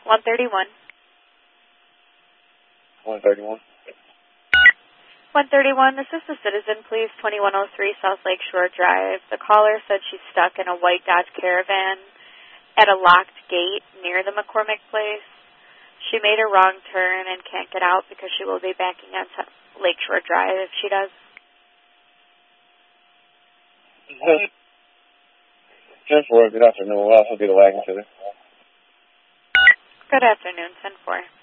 131. 131. 131, this is the Citizen Police, 2103 South Lakeshore Drive. The caller said she's stuck in a white Dodge Caravan at a locked gate near the McCormick place. She made a wrong turn and can't get out because she will be backing onto Lakeshore Drive if she does. 10-4, good afternoon. We'll also be the wagon to her. Good afternoon, 10-4.